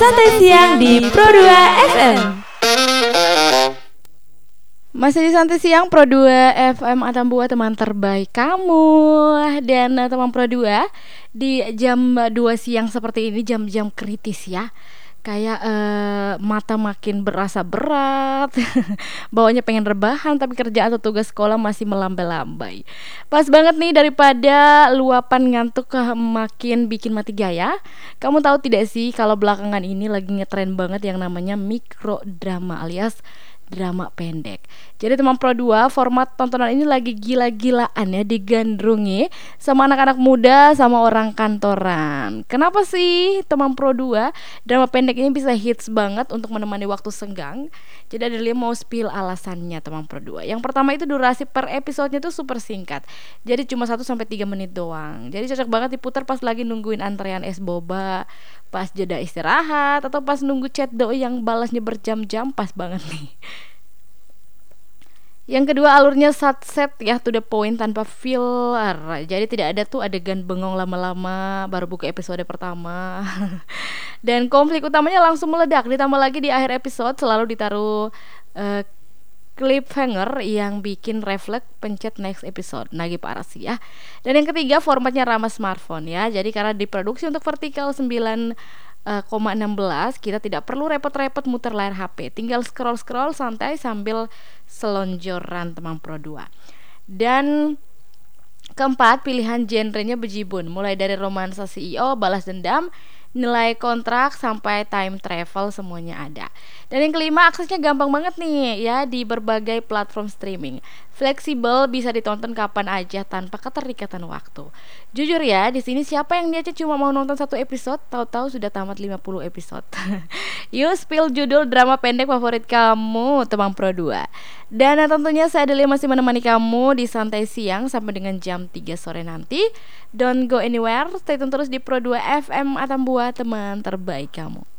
Santai Siang di Pro2 FM. Masih di Santai Siang Pro2 FM Atambua, teman terbaik kamu. Dan teman Pro2, di jam 2 siang seperti ini, jam-jam kritis ya. Kayak mata makin berasa berat, bawahnya pengen rebahan, tapi kerjaan atau tugas sekolah masih melambai-lambai. Pas banget nih, daripada luapan ngantuk makin bikin mati gaya. Kamu tahu tidak sih kalau belakangan ini lagi ngetren banget yang namanya mikrodrama alias drama pendek. Jadi teman Pro2, format tontonan ini lagi gila-gilaan ya, digandrungi sama anak-anak muda sama orang kantoran. Kenapa sih teman Pro2 drama pendek ini bisa hits banget untuk menemani waktu senggang? Jadi ada dia mau spill alasannya teman Pro2. Yang pertama itu durasi per episodenya itu super singkat. Jadi cuma 1-3 menit doang. Jadi cocok banget diputar pas lagi nungguin antrean es boba, pas jeda istirahat, atau pas nunggu chat doi yang balasnya berjam-jam, pas banget nih. Yang kedua, alurnya satset ya, to the point, tanpa filler. Jadi tidak ada tuh adegan bengong lama-lama baru buka episode pertama. Dan konflik utamanya langsung meledak. Ditambah lagi di akhir episode selalu ditaruh cliffhanger yang bikin refleks pencet next episode. Nagih parah sih ya. Dan yang ketiga, formatnya ramah smartphone ya. Jadi karena diproduksi untuk vertikal 9,16, kita tidak perlu repot-repot muter layar HP. Tinggal scroll-scroll santai sambil selonjoran teman Pro2. Dan keempat, pilihan genrenya bejibun, mulai dari romansa CEO, balas dendam, nilai kontrak, sampai time travel, semuanya ada. Dan yang kelima, aksesnya gampang banget nih ya, di berbagai platform streaming. Fleksibel, bisa ditonton kapan aja tanpa keterikatan waktu. Jujur ya, di sini siapa yang niatnya cuma mau nonton 1 episode, tahu-tahu sudah tamat 50 episode. Yuk spill judul drama pendek favorit kamu teman Pro2. Dan tentunya saya Adelia masih menemani kamu di Santai Siang sampai dengan jam 3 sore nanti. Don't go anywhere, stay tune terus di Pro2 FM Atambua, teman terbaik kamu.